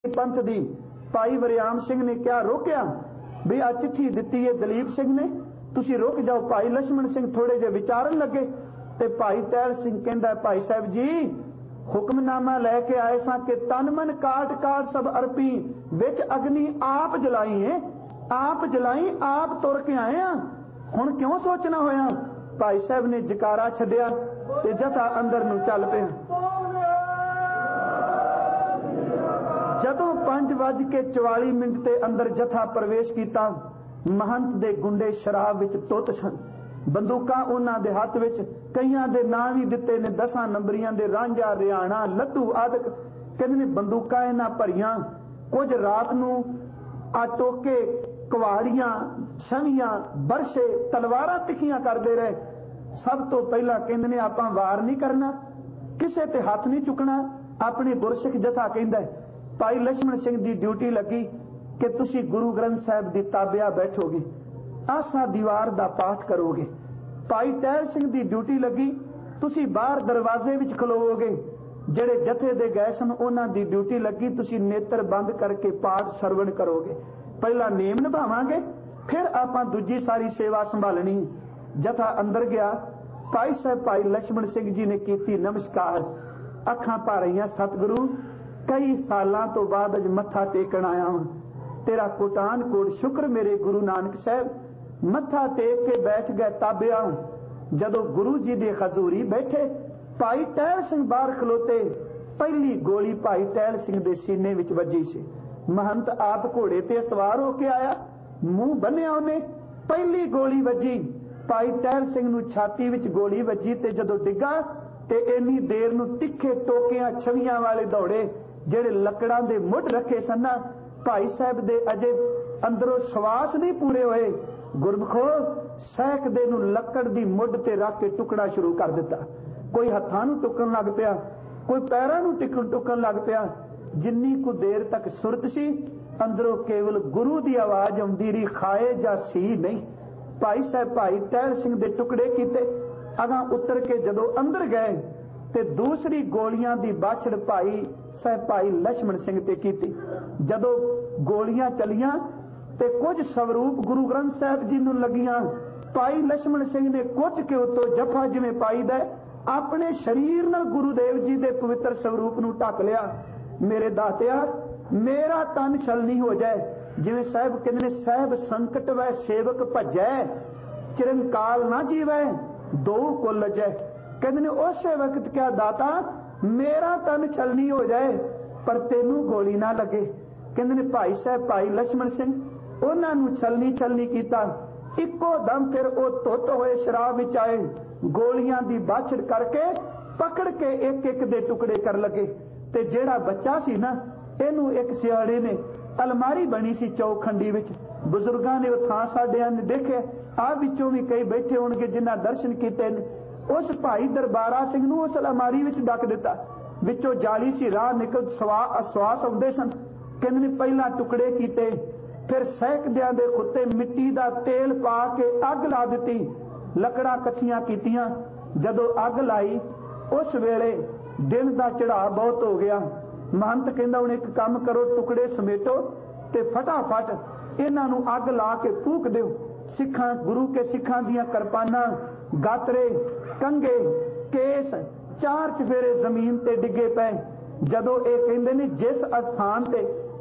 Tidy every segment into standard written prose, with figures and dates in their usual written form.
पंथ दी भाई वरियाम सिंह ने क्या रोकया भी आ चिट्ठी दिती है दलीप सिंह ने, तुसी रुक जाओ। भाई लक्ष्मण सिंह थोड़े जे विचारन लगे ते भाई टहल सिंह कहंदा भाई साहब जी हुक्मनामा लैके आए सां कि तन मन काट काट सब अर्पी विच अग्नि आप जलाई है, आप जलाई आप तुर के आए हैं, हुण क्यों सोचना होया। भाई साहब ने जकारा छड्डिया ते जथा अंदर नूं चल पिया। जदों 5:44 ते अंदर जथा प्रवेश किया, महंत दे गुंडे शराब विच तुत सन, बंदूकां उन्हां दे हत्थ विच, कईयां दे नां भी दिते ने 10 नंबरियां दे, रांझा रियाणा लद्दू आदक। कहंदे ने बंदूकां इन्हां भरियां, कुछ रात नूं आ टोके कुवाड़ियां छवियां बरछे तलवारां तिखियां करदे रहे। सब तो पहला कहंदे ने आपां वार नहीं करना, किसे ते हत्थ नहीं चुकना। अपने गुरसिख जथा कहंदा है भाई लक्ष्मण सिंह दी ड्यूटी लगी कि तुसी गुरु ग्रंथ साहिब दी ताबिया बैठोगे, आसा दीवार दा पाठ करोगे। भाई टहल सिंह दी ड्यूटी लगी तुसी बाहर दरवाजे विच खलोवोगे। जेड़े जथे दे गए सन उन्हां दी ड्यूटी लगी तुसी नेत्र बंद करके पाठ सरवण करोगे। पहला नेम निभावांगे फिर आपां दूजी सारी सेवा संभालनी। जथा अंदर गया, भाई साहब भाई लक्ष्मण सिंह जी ने कीती नमस्कार, अखां भर आईयां, सतगुरु कई सालां तो बाद अज मत्था टेकण आया हूं, तेरा कोटान कोट शुक्र मेरे गुरु नानक साहब। मत्था टेक के बैठ गए ताबिया। जदों गुरु जी दे हजूरी बैठे, भाई टहल सिंह बाहर खलोते, पहली गोली भाई टहल सिंह दे सीने विच वजी सी। महंत आप घोड़े ते सवार होके आया, मुंह बन्निया उन्हें, पहली गोली वजी भाई टहल सिंह नूं छाती विच गोली वजी ते जदों डिग्गा ते इन्नी देर नूं तिखे टोकियां छवियां वाले दौड़े जेड़े लकड़ां दे मुੱਢ रखे सन। भाई साहब दे अजे अंदरों श्वास नहीं पूरे होए, गुरमुखो सैकदे नूं लकड़ दी मुੱਢ ते रख के टुकड़ा शुरू कर दिता। कोई हत्थां नूं टुकण लग पिया, कोई पैरां नूं टुकण लग पिया। जिन्नी को देर तक सुरत सी अंदरों केवल गुरु दी आवाज आउंदी रही, खाए जां सी नहीं। भाई साहब भाई टहल सिंह दे टुकड़े कीते, अगां उतर के जदों अंदर गए ते दूसरी गोलियां दी बाछड़ भाई साहब भाई लक्ष्मण सिंह ते कीती। जदों गोलियां चलियां ते कुछ स्वरूप गुरु ग्रंथ साहिब जी नूं लगियां, भाई लक्ष्मण सिंह ने कुट के उतों जफा जिवें पाईदा अपने शरीर नाल गुरुदेव जी दे पवित्र स्वरूप नूं ढक लिया। मेरे दातिया मेरा तन छल नहीं हो जाए, जिवें साहब कहंदे ने साहब संकट वै सेवक भजै, चिरंकाल ना जीवै दो को लजै। कहंदे ने उस वक्त क्या दाता मेरा तन छल नहीं हो जाए पर तेनू गोली ना लगे। कहंदे ने भाई साहब भाई लक्ष्मण सिंह उन्हां नूं छलनी कीता। इक्को दम फिर वो धुत होए शराब विच आए, गोलियां दी बाछड़ करके पकड़ के एक एक दे टुकड़े कर लगे। ते जेड़ा बच्चा सी ना इनू एक सियाड़े ने अलमारी बनी सी चौखंडी विच, बुजुर्गां ने थां साडियां ने देखे, आ विचों भी कई बैठे होणगे जिन्हां दर्शन कीते ने। उस भाई दरबारा सिंह नूं उस अलमारी विच डक दिता, विचों जाली सी राह निकल श्वास आउंदे सन। कहंदे ने पहला टुकड़े कीते, फिर सैकदियां दे उत्ते मिट्टी दा तेल पा के अग ला दिती, लकड़ां कट्ठियां कीतियां। जदों अग लाई उस वेले दिन दा चढ़ा बहुत हो गया। महंत कहंदा हुण एक काम करो, टुकड़े समेटो ते फटाफट इन्हां नूं अग ला के फूक दिओ। सिखां गुरु के सिखां दियां किरपानां, गातरे, कंगे, केस चार चफेरे जमीन ते डिगे पे। जदों ये कहंदे ने जिस स्थान ते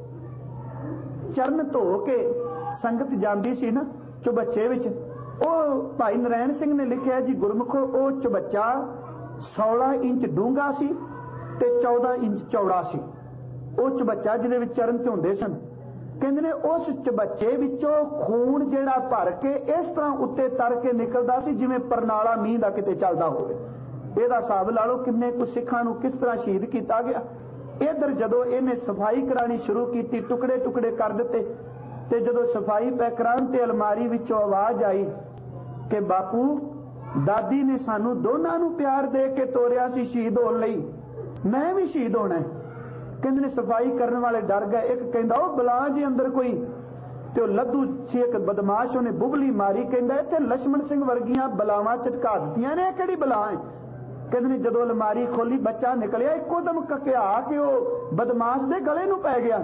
चरण धो के संगत जांदी सी ना चुबच्चे विच, ओ भाई नारायण सिंह ने लिखिया जी गुरमुखो ओ चुबच्चा 16 इंच डूंगा सी ते 14 इंच चौड़ा सी। ओ चुबच्चा जिहदे विच चरण धोंदे सन। कहंदे ने उस चुबच्चे विचों खून जिहड़ा भर के इस तरह उत्ते तर के निकलदा सी जिवें परनाला मींह दा किते चलदा होवे। ਇਹਦਾ ਹਿਸਾਬ ला लो किन्ने कुछ सिखां नूं किस तरह शहीद किया गया। इधर जदों इन्हें सफाई करानी शुरू की, टुकड़े टुकड़े कर दिते ते जदों सफाई पै कराउण ते अलमारी विचों आवाज आई कि बापू दादी ने सानू दोनां नूं प्यार दे के तोरिया सी शहीद होण लई, मैं भी शहीद होना है। कहंदे ने सफाई करने वाले डर गए। एक कहंदा ओ बला जी अंदर कोई, ते लद्दू सी एक बदमाश उन्हें बुबली मारी, कहंदा इत्थे लक्ष्मण सिंह वर्गियां बलावां झटका दित्तियां ने, किहड़ी बला है। कहंदे ने जदों अलमारी खोली बच्चा निकलिया, इक्को दम ककिया कि वो बदमाश दे गले नूं पै गया।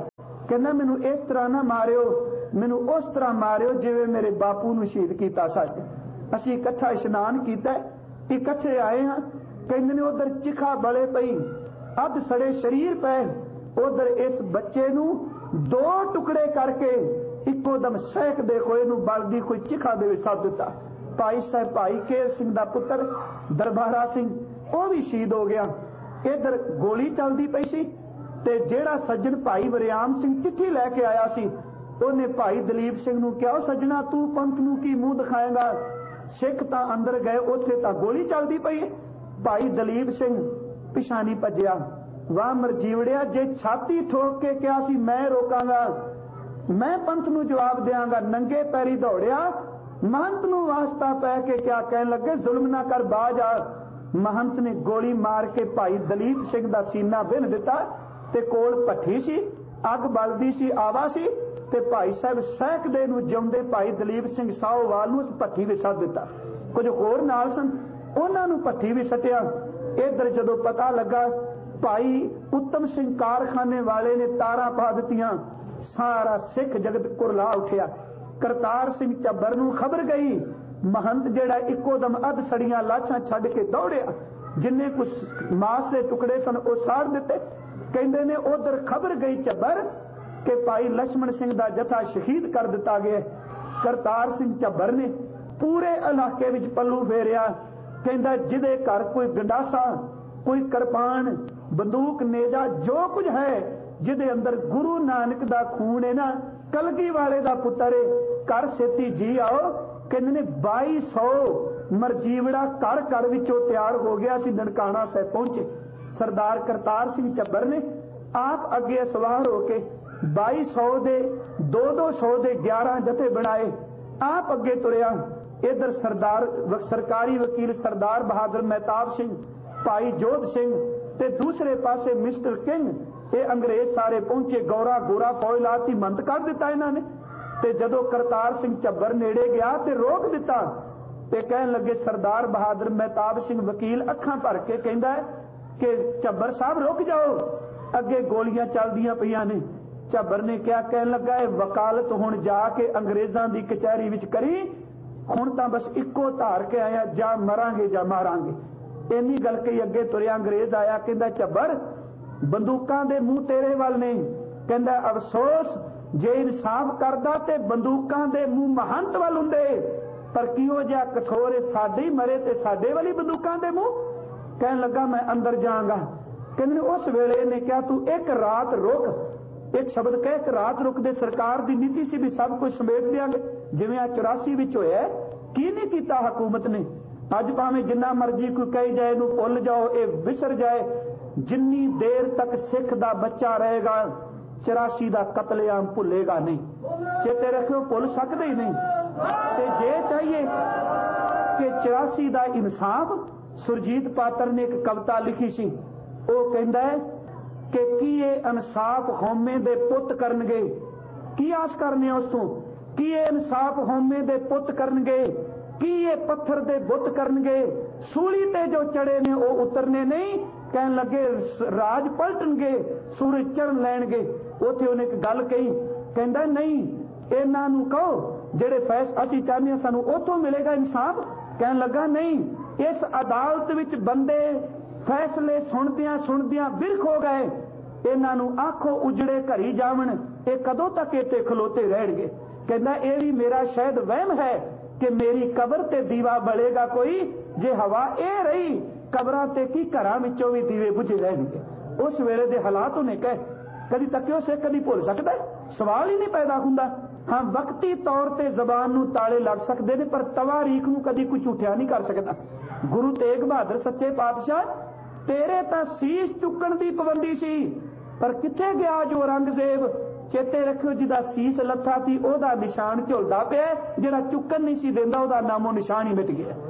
कहना मैनू इस तरह ना मारियो, मैनू उस तरह मारियो जिवें मेरे बापू नूं शहीद कीता सच। असीं इकट्ठा इशनान कीता, इकट्ठे आए हाँ। कहंदे ने उधर चिखा बले पई, अध सड़े शरीर पे, उधर इस बच्चे नूं दो टुकड़े करके इक्को दम सैक दे होए नूं बलदी कोई चिखा दे सद दिता। भाई साहब भाई केर सिंह दा पुत्र दरबारा सिंह वो भी शहीद हो गया। इधर गोली चलदी पई सी ते जेड़ा सज्जन भाई वरियाम सिंह चिट्ठी लैके आया सी ਉਹਨੇ भाई दलीप सिंह नूं कहा, सज्जना तू पंथ नूं की मूंह दिखाएगा? सिख तां अंदर गए, उत्थे तां गोली चलदी पई है। भाई दलीप सिंह पिछानी भज्जिया, वाह मरजीवड़िया, जे छाती ठोक के कहा सी मैं रोकांगा, मैं पंथ नूं जवाब देंगा, नंगे पैरी दौड़िया, महंत नूं वास्ता पै के क्या कहन लगे, जुल्म ना कर बाज आ। महंत ने गोली मार के भाई दलीप सिंह दा सीना बिन दिता ते कोल भट्ठी सी, अग बलदी सी, आवा सी ते भाई साहब सैकदे नूं जिउंदे भाई दलीप सिंह साहोवाल नूं भट्ठी विच सੱਟ दिता। कुछ होर नाल सन, उन्हां नूं भट्ठी विच सੱਟਿਆ। इधर जदों पता लगा भाई उत्तम सिंह कारखाने वाले ने तारा पा दित्तियां, सारा सिख जगत कुरला उठिया। करतार सिंह झब्बर नूं खबर गई, महंत जेड़ा इक्को दम अध सड़ियां लाशां छड्ड के दौड़िया, जिन्ने कुछ मास के टुकड़े सन वो साड़ दिते। कहंदे ने उधर खबर गई झब्बर कि भाई लक्ष्मण सिंह दा जथा शहीद कर दिता गया। करतार सिंह झब्बर ने पूरे इलाके विच पल्लू फेरिया, कहंदा जिदे घर कोई गंडासा, कोई किरपान, बंदूक, नेजा, जो कुछ है जिदे अंदर गुरु नानक दा खून है ना, कलगी वाले दा पुत्तर है, घर सेती जी आओ। कहंदे ने 2200 मरजीवड़ा घर घर विचों तैयार हो गया सी, ननकाना साहिब पहुंचे। सरदार करतार सिंह झब्बर ने आप अगे सवार होके 2200 दे 200 दे 11 जथे बनाए, आप अगे तुरिया। इधर सरदार सरकारी वकील सरदार बहादुर मेहताब सिंह, भाई जोध सिंह ते दूसरे पासे मिस्टर किंग, ये अंग्रेज सारे पहुंचे। गौरा गोरा फौज लाती, मंद कर दिता इन्हां ने। ते जदों करतार सिंह झब्बर नेड़े गया ते रोक दिता ते कहन लगे, सरदार बहादुर मेहताब सिंह वकील अखां भर के कहंदा कि झब्बर साहब रुक जाओ, अगे गोलियां चलदियां पईयां ने। झब्बर ने क्या कहन लगा, वकालत हुण जाके अंग्रेजां दी कचहरी विच करी, हुण तां बस इक्को धार के आया, जा मरांगे जा मारांगे। इन्नी गल कही अगे तुरिया। अंग्रेज आया, कहंदा झब्बर बंदूकां दे मूंह तेरे वल ने। कहंदा अफसोस जे इंसाफ करदा ते बंदूकां दे मूंह महंत वल हुंदे, पर किहो जिहा कठोर साडे मरे ते साडे वाली बंदूकां दे मूंह। कहन लगा मैं अंदर जाऊंगा। कहंदे उस वेले ने कहा तू एक रात रुक, एक शब्द कह एक रात रुक दे। सरकार दी नीति सी भी सब कुछ समेट देंगे, जिवें 84 विच होया। की नहीं कीता हुकूमत ने? अज भावें जिन्ना मर्जी कोई कही जाए नूं भुल जाओ, ये विसर जाए, जिन्नी देर तक सिख दा बच्चा रहेगा 84 दा कतलेआम भुलेगा नहीं। चेते रखियो, भुल सकदे ही नहीं। ते जे चाहिए कि 84 दा इंसाफ, सुरजीत पात्र ने एक कविता लिखी सी, वो कहंदा है कि की ये इंसाफ होमे दे पुत करनगे, की आस करने उस तों, की ये इंसाफ होमे दे पुत करनगे, की ये पत्थर दे बुत करनगे, सूली ते जो चढ़े ने वो उतरने नहीं। कहन लगे राज पलटनगे, सूरज चढ़न लैणगे। उत्थे उन्हें एक गल कही, कहंदा नहीं इन्हां नूं कहो जेड़े फैस असीं चाहने सानूं उथों मिलेगा इंसाफ। कहन लगा नहीं, इस अदालत विच बंदे फैसले सुणदियां बिरख हो गए, इन्हां नूं आखो उजड़े घरी जावण, ये कदों तक इत्थे खलोते रहणगे। कहंदा ये भी मेरा शायद वहम है कि मेरी कबर ते दीवा बलेगा कोई, जे हवा ये रही कबरां ते की घरां विचों भी दीवे बुझे रहणगे। उस वेले दे हालात उन्हें कहे कदी तकियो से कदी भुल सकदा, सवाल ही नहीं पैदा हुंदा। हाँ वक्ती तौर ते जबान नूं ताले लग सकदे ने, पर तवारीख नूं कदी कोई झूठिया नहीं कर सकदा। गुरु तेग बहादुर सच्चे पातशाह, तेरे तां सीस चुकण दी पाबंदी सी, पर किथे गया जो औरंगजेब? चेते रखियो जिहदा सीस लत्था सी ओहदा निशान झुलदा पिया, जिहड़ा चुकन नहीं सी देंदा ओहदा नामो निशान ही मिट गया।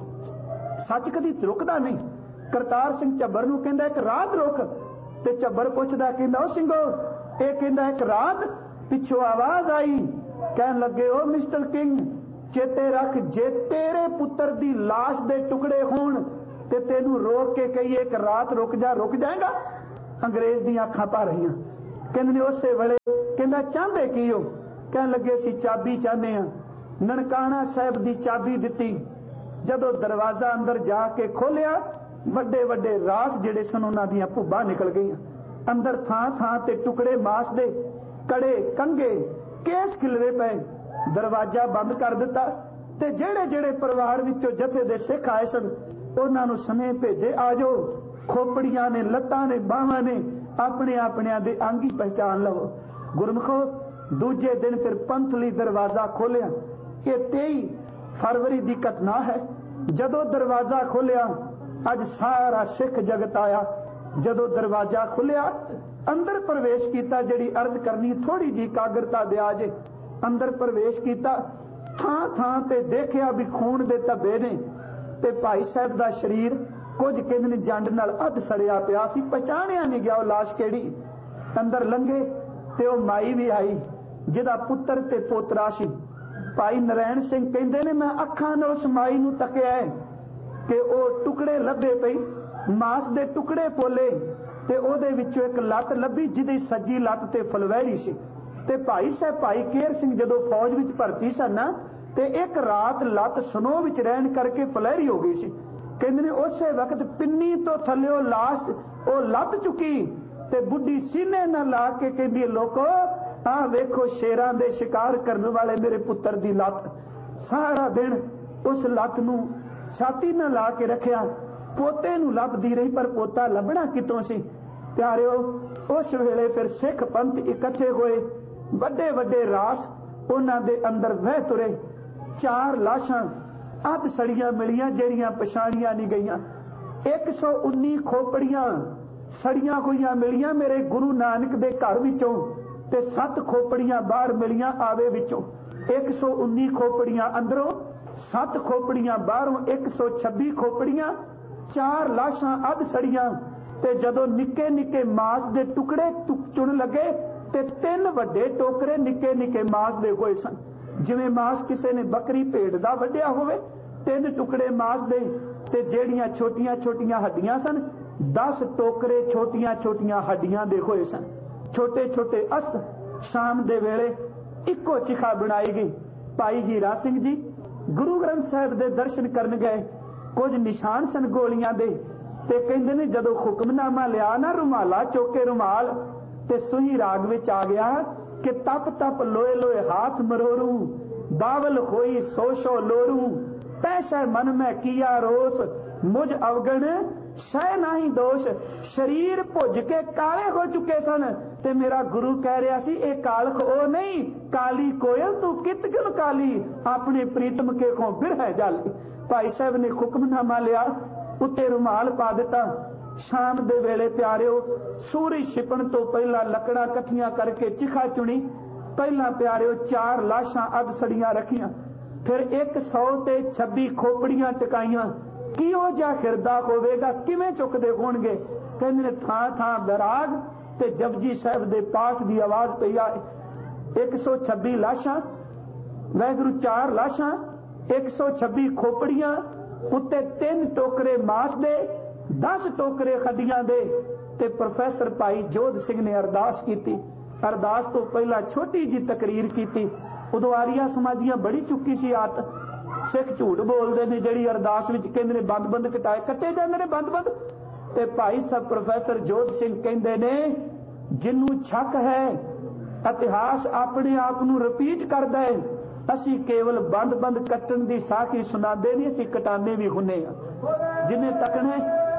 सच कदी रुकदा नहीं। करतार सिंह झब्बर नूं कहंदा एक रात रुक, ते झब्बर पुछदा कहंदा ओ सिंघो, ये कहंदा एक रात। पिछों आवाज आई, कहन लगे ओ मिस्टर किंग चेते रख, जे तेरे पुत्र दी लाश दे टुकड़े होण ते तेनू रोक के कहिए एक रात रुक जा, रुक जाएगा? अंग्रेज दी अखां भर रहियां। कहते ने उस वेले कहता चाहते की हो, कह लगे सी चाबी चाहते हैं। ननकाना साहब की चाबी दी। जदों दरवाजा अंदर जाके खोलिया, वड्डे वड्डे राठ जिहड़े सन उन्हां दीयां भुब्बां निकल गई। अंदर थां थां ते टुकड़े मांस दे, कड़े कंघे केस खिलरे पे। दरवाजा बंद कर दिता ते जेड़े जेड़े परिवार विचों जथे दे सिख आए सन उन्हां नूं सनेह भेजे, आ जाओ, खोपड़ियां ने, लत्तां ने, बाहां ने, अपने अपने दे अंग ही पहचान लवो। गुरमुखो दूजे दिन फिर पंथली दरवाजा खोलिया। ये 23 फरवरी की घटना है। जदों दरवाजा खोलिया, अज सारा सिख जगत आया। जदों दरवाजा खुलिया, अंदर प्रवेश किया। जिहड़ी अर्ज करनी थोड़ी जी कागरता दिया जे। अंदर प्रवेश किया, थां थां ते देखिया भी खून दे धब्बे ने ते भाई साहब दा शरीर कुछ कहंदे ने जंड नाल अध सड़िया पिया सी, पहचानिया नहीं गया वो लाश केड़ी। अंदर लंघे ते वो माई भी आई जिहदा पुत्र ते पोतरा सी। भाई नारायण सिंह कहंदे ने मैं अखां नाल उस माई नूं तकिया है कि वो टुकड़े लभे पई, मांस दे टुकड़े पोले ते ओदे विचों एक लत्त लभी जिहदी सज्जी लत्त ते फलवैड़ी सी। ते भाई साहब भाई केर सिंह जदों फौज विच भर्ती सन ना ते एक रात लत्त सनो विच रहण करके फलैरी हो गई सी। कहंदे ने उसे वक्त पिन्नी तो थल्लिओ लाश ओ लत्त चुकी ते बुढ़ी सीने नाल ला के कहंदी लोको आ वेखो शेरां दे शिकार करने वाले मेरे पुत्र दी लत्त। सारा दिन उस लत्त नूं छाती नाल ला के रखिया, पोते नूं लभदी रही पर पोता लभना कितों सी। प्यारिओ उस वेले फिर सिख पंथ इकट्ठे होए, वड्डे वड्डे रास उन्हां दे अंदर वह तुरे। 4 लाशां अध सड़ियां मिलियां जेड़ियां पछाणियां नहीं गईयां। 119 खोपड़ियां सड़ियां होईयां मिलियां मेरे गुरु नानक दे घर विचों ते 7 खोपड़ियां बाहर मिलियां आवे विचों। 119 खोपड़ियां अंदरों, 7 खोपड़ियां बाहरों, 126 खोपड़ियां, 4 लाशां अध सड़ियां ते जदों निक्के निक्के मांस दे टुकड़े चुन लगे ते 3 वड्डे टोकरे निक्के निक्के मांस दे होए सन। जिवें मांस किसी ने बकरी भेड़ दा वड्डिया होवे, 3 टुकड़े मांस दे ते जेड़ियां छोटियां छोटियां हड्डियां सन 10 टोकरे छोटियां छोटियां हड्डियां दे होए सन। छोटे छोटे अस्त शाम दे वेले इक्को चिखा बनाई गई। भाई हीरा सिंह जी गुरु ग्रंथ साहिब दे दर्शन करन गए। कुछ निशान सन गोलियां दे ते कहंदे ने जदों हुक्मनामा लिया ना रुमाला चौके रुमाल ते सुही राग विच आ गया कि तप तप लोए लोए हाथ मरोरू, बावल होई सोशो लोरू, पैसा मन में किया रोस, मुझ अवगण सह नहीं दोष। शरीर भुज के काले हो चुके सन ते मेरा गुरु कह रहा सी ए कालख ओ नहीं, काली कोयल तू कित गुण काली, अपने प्रीतम के को फिर है जाली। भाई साहब ने हुक्मनामा लिया, उत्ते रुमाल पा दिता। शाम दे वेले प्यारिओ सूरज छिपण तो पहला लकड़ा कट्ठियां करके चिखा चुनी। पहला प्यारिओ 4 लाशां अध सड़ियां रखियां, फिर 126 खोपड़ियां टकाइयां। किहो जिहा हिरदा होवेगा, किवें चुकदे होणगे। कहंदे ने थां थां बैराग ते जपजी साहिब दे पाठ दी आवाज पई आए। 126 लाशां, वैगुरू 4 लाशां, 126 खोपड़ियां, उत्ते 3 टोकरे मांस दे, 10 टोकरे हड्डियां दे। ते प्रोफैसर भाई जोध सिंह ने अरदास की। अरदास तो पहला छोटी जी तकरीर की। उदों आरिया समाजियां बड़ी चुकी सी आत। सिख झूठ बोलते ने, जिहड़ी अरदास विच कहंदे ने बंद बंद कटाए कट्टे जांदे ने बंद बंद। ते भाई साहब प्रोफैसर जोध सिंह कहंदे ने जिन्नू शक है इतिहास अपने आप नूं रिपीट करदा है, असी केवल बंद बंद कट्टण दी साखी सुणांदे नहीं, असी कटाने भी हुन्ने आ। जिन्हें तकने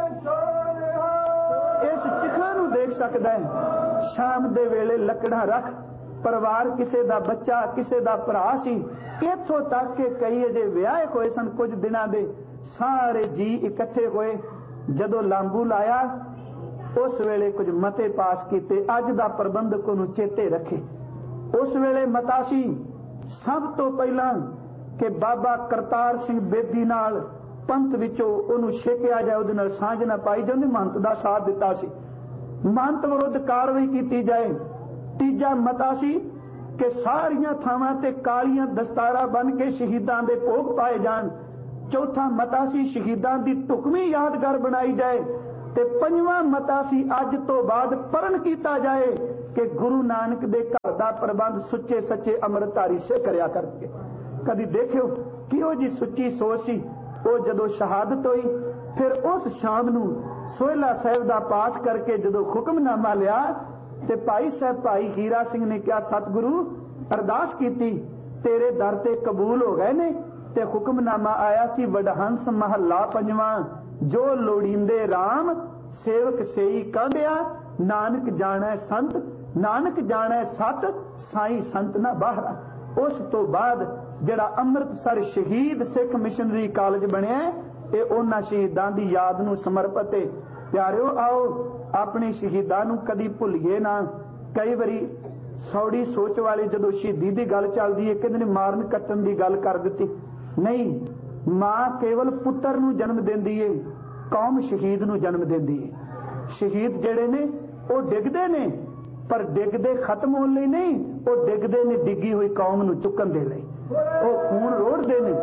इस चिखा नूं देख सकदा है। शाम दे वेले लकड़ा रख, परिवार किसे दा बच्चा किसे दा भरा सी, इत्थों तक के कई अजे विआहे होए सन कुछ दिनां दे। सारे जी इकट्ठे होए, जदों लांबू लाया उस वेले कुछ मते पास कीते। अज दा प्रबंधक नूं चेते रखे। उस वेले मता सी सब तो पहला कि बाबा करतार सिंह बेदी नाल पंथ विचों उहनूं छेकिया जाए, उहदे नाल सांझ ना पाई जाए। उहने महंत दा साथ दिता सी, महंत विरुद्ध कार्रवाई की जाए। तीजा मता सी कि सारियां थावां ते कालियां दस्तारा बन के शहीदां दे भोग पाए जाण। चौथा मता सी शहीदां दी ढुकवीं यादगार बनाई जाए। ते पंजवां मता सी अज तो बाद परण कीता जाए कि गुरु नानक दे घर दा प्रबंध सुच्चे सच्चे अमृतधारी से करया करके। कदी देखियो किहो जी सुच्ची सोच सी। वो जदों शहादत हुई फिर उस शाम नूं सोहला साहिब दा पाठ करके जदों हुक्मनामा लिया ते भाई साहब भाई हीरा सिंह ने कहा सतगुरु अरदास कीती तेरे दर ते कबूल हो गए ने ते हुक्मनामा आया सी वडहंस महला पंजवां जो लोड़ींदे राम सेवक सेई कांडिया नानक जाने संत नानक जाने सत साई संत ना बाहरा। उस तो बाद जिहड़ा अमृतसर शहीद सिख मिशनरी कॉलेज बनिया ये उन्हां शहीदां दी याद नूं समर्पित है। प्यारिओ आओ अपने शहीदां नूं कदी भुल्लीए ना। कई बारी सौड़ी सोच वाले जदों शहीदी दी गल चलदी है कहंदे ने मारन कट्टन दी गल कर दित्ती। नहीं, मां केवल पुत्र नूं जन्म दिंदी है, कौम शहीद नूं जन्म दिंदी है। शहीद जिहड़े ने वो डिगदे ने पर डिगदे खत्म होने लई नहीं, वो डिगदे ने डिगी हुई कौम नूं चुकन दे लई। वो खून रोड़दे ने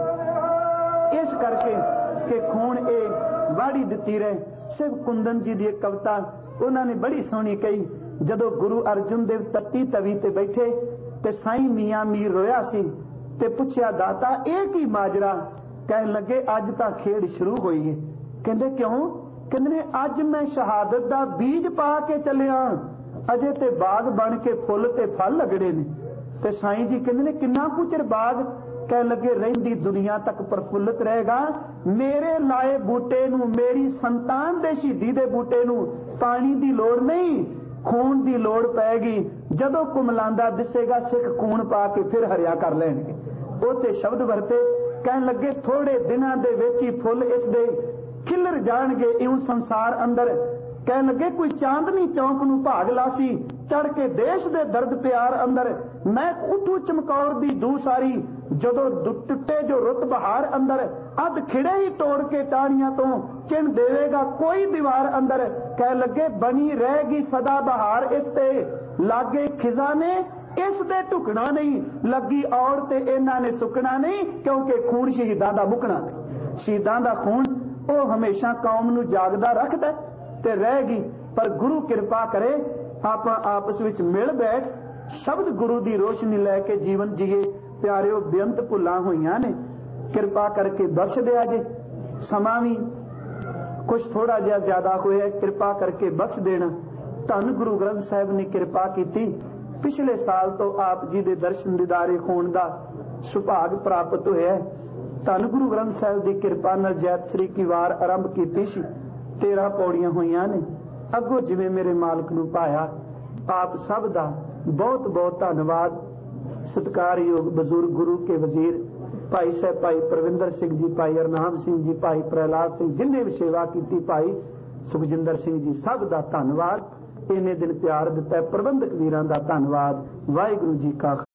इस करके कि खून ए वाड़ी दित्ती रहे। शिव कुंदन जी दी एक कविता उन्होंने बड़ी सोहनी कही। जदों गुरु अर्जुन देव तत्ती तवी ते बैठे ते साईं मियां मीर रोया सी ते पुछया दाता ये की माजरा। कहन लगे अज तां खेड शुरू होई है। कहंदे क्यों? कहंदे अज मैं शहादत दा बीज पा के चलिया अजे ते बाग बन के फुल ते फल लगड़े ने। ते साईं जी कहंदे ने किन्ना कुछ चिर बाग। कह लगे रहिंदी दुनिया तक प्रफुल्लित रहेगा। मेरे लाए बूटे नूं मेरी संतान दे शहीदी दे बूटे नूं पानी दी लोड़ नहीं खून दी लोड़ पैगी। जदों कुमलांदा दिसेगा सिख खून पा के फिर हरिया कर लैणगे। उते शब्द वरते कहन लगे थोड़े दिनां दे विच ही फुल इस दे खिलर जाणगे इउं संसार अंदर। कहन लगे कोई चांदनी चौंक नूं भाग लासी चढ़ के देश दे दर्द प्यार अंदर। मैं उठू चमकौर दी दू सारी जदों टुटे जो रुत बहार अंदर। अध खिड़े ही तोड़ के टाणियां तो चिन देवेगा कोई दीवार अंदर। कह लगे बनी रहेगी सदा बहार इसते लागे खिजाने इस दे ढुकना नहीं। लगी औड़ ते इन्हां ने सुकना नहीं क्योंकि खून शहीदां दा मुकना नहीं। शहीदां दा खून वो हमेशा कौम नूं जागदा रखदा ते रहेगी। पर गुरु कृपा करे आप आपस विच मिल बैठ शब्द गुरु दी रोशनी लैके जीवन जीए। प्यारिओ बेअंत भुलां होईयां ने कृपा करके बख्श दिया जे। समा भी कुछ थोड़ा जिहा ज्यादा होया कृपा करके बख्श देना। धन गुरु ग्रंथ साहिब ने कृपा की। पिछले साल तो आप जी दे दर्शन दीदारे होण दा सुभाग प्राप्त होया। धन गुरु ग्रंथ साहिब की कृपा नाल जैत श्री की वार आरंभ की सी। 13 पौड़ियां होईयां ने। अगों जिवें मेरे मालक नूं पाया आप सब दा बहुत बहुत धन्नवाद। सत्कारयोग बजुर्ग गुरु के वजीर भाई साहब भाई परविंदर सिंह जी भाई अरनाम सिंह जी भाई प्रहलाद सिंह जिन्हें भी सेवा की भाई सुखजिंदर सिंह जी सब दा धन्नवाद। इन्ने दिन प्यार दिता प्रबंधक वीरां दा धन्नवाद। वाहिगुरू जी का